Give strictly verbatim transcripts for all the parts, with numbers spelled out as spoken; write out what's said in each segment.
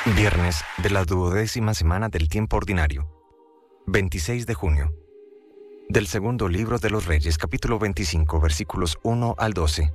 Viernes de la duodécima semana del tiempo ordinario, veintiséis de junio. Del segundo libro de los Reyes, capítulo veinticinco, versículos uno al doce.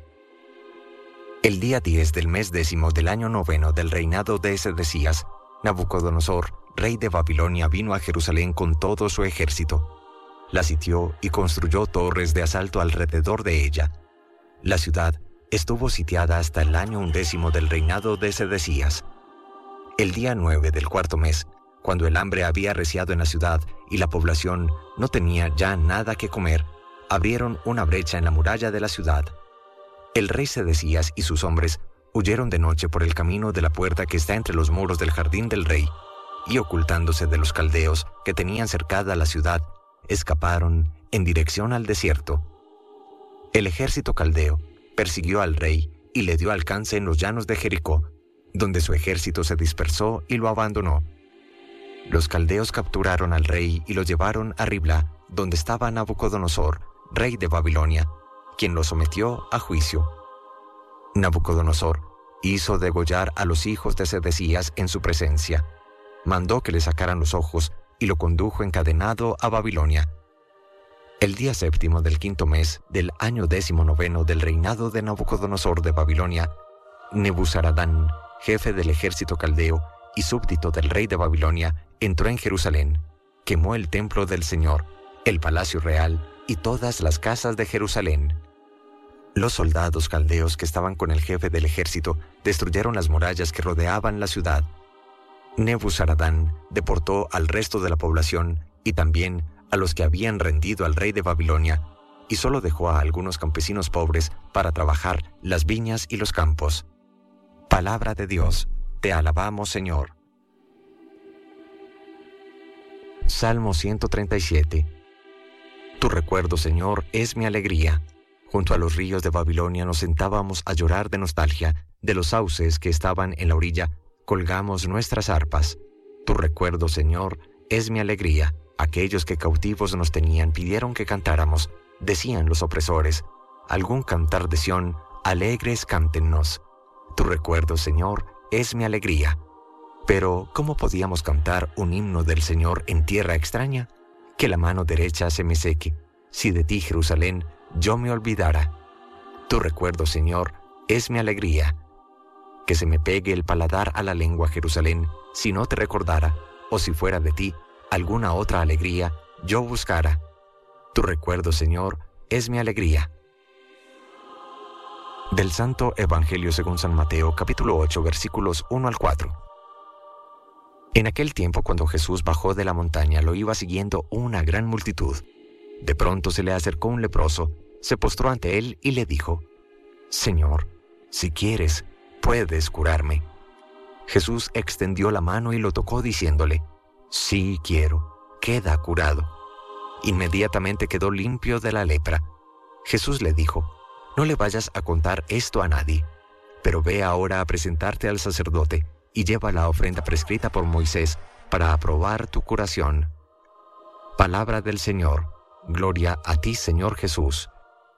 El día diez del mes décimo del año noveno del reinado de Sedecías, Nabucodonosor, rey de Babilonia, vino a Jerusalén con todo su ejército. La sitió y construyó torres de asalto alrededor de ella. La ciudad estuvo sitiada hasta el año undécimo del reinado de Sedecías. El día nueve del cuarto mes, cuando el hambre había arreciado en la ciudad y la población no tenía ya nada que comer, abrieron una brecha en la muralla de la ciudad. El rey Sedecías y sus hombres huyeron de noche por el camino de la puerta que está entre los muros del jardín del rey, y ocultándose de los caldeos que tenían cercada la ciudad, escaparon en dirección al desierto. El ejército caldeo persiguió al rey y le dio alcance en los llanos de Jericó, donde su ejército se dispersó y lo abandonó. Los caldeos capturaron al rey y lo llevaron a Ribla, donde estaba Nabucodonosor, rey de Babilonia, quien lo sometió a juicio. Nabucodonosor hizo degollar a los hijos de Sedecías en su presencia, mandó que le sacaran los ojos y lo condujo encadenado a Babilonia. El día séptimo del quinto mes del año décimo noveno del reinado de Nabucodonosor de Babilonia, Nebuzaradán, jefe del ejército caldeo y súbdito del rey de Babilonia, entró en Jerusalén, quemó el templo del Señor, el palacio real y todas las casas de Jerusalén. Los soldados caldeos que estaban con el jefe del ejército destruyeron las murallas que rodeaban la ciudad. Nebuzaradán deportó al resto de la población y también a los que habían rendido al rey de Babilonia, y solo dejó a algunos campesinos pobres para trabajar las viñas y los campos. Palabra de Dios, te alabamos, Señor. Salmo ciento treinta y siete. Tu recuerdo, Señor, es mi alegría. Junto a los ríos de Babilonia nos sentábamos a llorar de nostalgia. De los sauces que estaban en la orilla, colgamos nuestras arpas. Tu recuerdo, Señor, es mi alegría. Aquellos que cautivos nos tenían pidieron que cantáramos. Decían los opresores, algún cantar de Sión, alegres cántennos. Tu recuerdo, Señor, es mi alegría. Pero, ¿cómo podíamos cantar un himno del Señor en tierra extraña? Que la mano derecha se me seque, si de ti, Jerusalén, yo me olvidara. Tu recuerdo, Señor, es mi alegría. Que se me pegue el paladar a la lengua, Jerusalén, si no te recordara, o si fuera de ti, alguna otra alegría, yo buscara. Tu recuerdo, Señor, es mi alegría. Del Santo Evangelio según San Mateo, capítulo ocho, versículos uno al cuatro. En aquel tiempo, cuando Jesús bajó de la montaña, lo iba siguiendo una gran multitud. De pronto se le acercó un leproso, se postró ante él y le dijo, Señor, si quieres, puedes curarme. Jesús extendió la mano y lo tocó diciéndole, Sí quiero, queda curado. Inmediatamente quedó limpio de la lepra. Jesús le dijo, No le vayas a contar esto a nadie, pero ve ahora a presentarte al sacerdote y lleva la ofrenda prescrita por Moisés para aprobar tu curación. Palabra del Señor. Gloria a ti, Señor Jesús.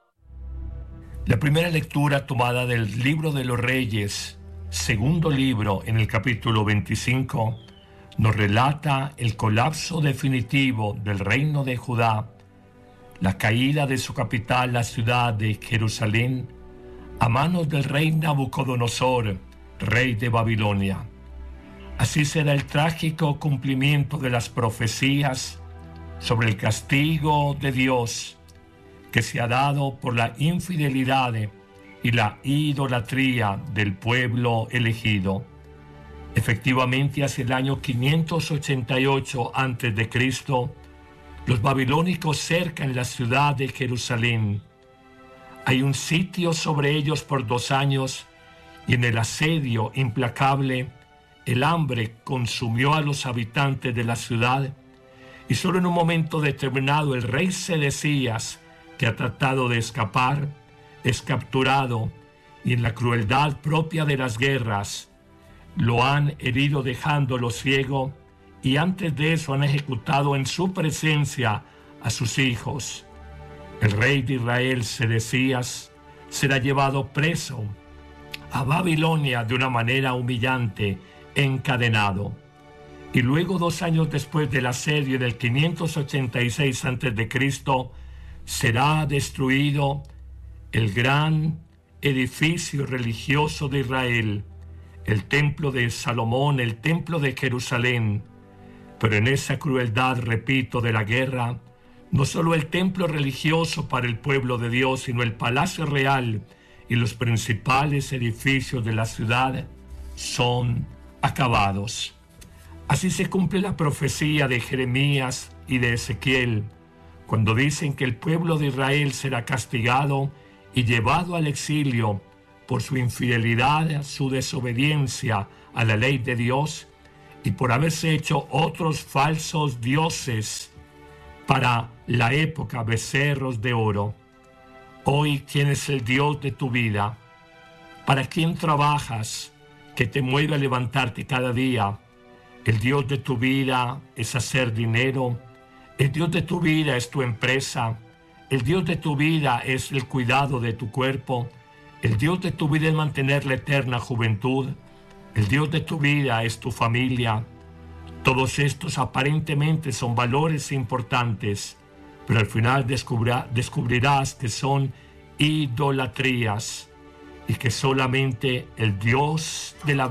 La primera lectura tomada del libro de los Reyes, segundo libro en el capítulo veinticinco, nos relata el colapso definitivo del reino de Judá, la caída de su capital, la ciudad de Jerusalén, a manos del rey Nabucodonosor, rey de Babilonia. Así será el trágico cumplimiento de las profecías sobre el castigo de Dios que se ha dado por la infidelidad y la idolatría del pueblo elegido. Efectivamente, hacia el año quinientos ochenta y ocho antes de Cristo, los babilónicos cercan la ciudad de Jerusalén. Hay un sitio sobre ellos por dos años y en el asedio implacable el hambre consumió a los habitantes de la ciudad y solo en un momento determinado el rey Sedecías, que ha tratado de escapar, es capturado y en la crueldad propia de las guerras lo han herido dejándolo ciego y antes de eso han ejecutado en su presencia a sus hijos. El rey de Israel, Sedecías, será llevado preso a Babilonia de una manera humillante encadenado. Y luego, dos años después del asedio del quinientos ochenta y seis antes de Cristo, será destruido el gran edificio religioso de Israel, el templo de Salomón, el templo de Jerusalén. Pero en esa crueldad, repito, de la guerra, no solo el templo religioso para el pueblo de Dios, sino el palacio real y los principales edificios de la ciudad son acabados. Así se cumple la profecía de Jeremías y de Ezequiel, cuando dicen que el pueblo de Israel será castigado y llevado al exilio por su infidelidad, su desobediencia a la ley de Dios y por haberse hecho otros falsos dioses para la época, becerros de oro. Hoy, ¿quién es el Dios de tu vida? ¿Para quién trabajas que te mueve a levantarte cada día? El Dios de tu vida es hacer dinero. El Dios de tu vida es tu empresa. El Dios de tu vida es el cuidado de tu cuerpo. El Dios de tu vida es mantener la eterna juventud. El Dios de tu vida es tu familia. Todos estos aparentemente son valores importantes, pero al final descubrirá, descubrirás que son idolatrías y que solamente el Dios de la vida